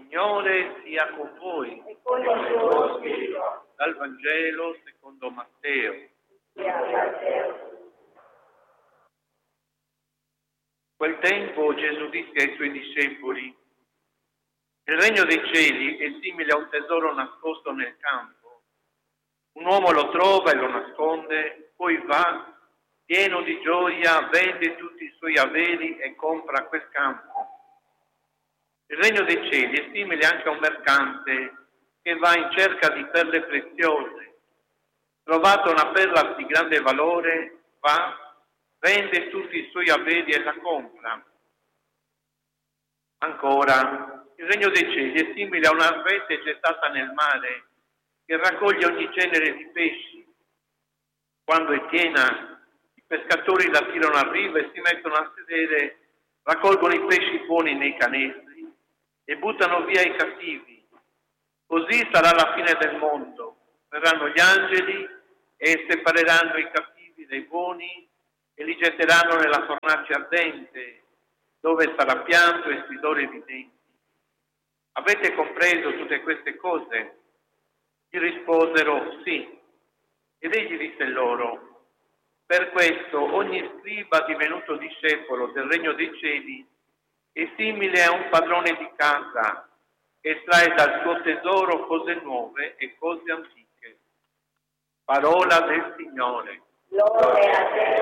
Signore sia con voi. E con il tuo spirito. Dal Vangelo secondo Matteo. Quel tempo Gesù disse ai suoi discepoli: il regno dei cieli è simile a un tesoro nascosto nel campo. Un uomo lo trova e lo nasconde, poi va, pieno di gioia, vende tutti i suoi averi e compra quel campo. Il regno dei cieli è simile anche a un mercante che va in cerca di perle preziose. Trovata una perla di grande valore, va, vende tutti i suoi averi e la compra. Ancora, il regno dei cieli è simile a una rete gettata nel mare che raccoglie ogni genere di pesci. Quando è piena, i pescatori la tirano a riva e si mettono a sedere, raccolgono i pesci buoni nei canestri e buttano via i cattivi. Così sarà la fine del mondo. Verranno gli angeli e separeranno i cattivi dai buoni e li getteranno nella fornace ardente, dove sarà pianto e stridore di denti. Avete compreso tutte queste cose? Gli risposero sì. Ed egli disse loro: per questo ogni scriba divenuto discepolo del regno dei cieli è simile a un padrone di casa che estrae dal suo tesoro cose nuove e cose antiche. Parola del Signore. Lode a te,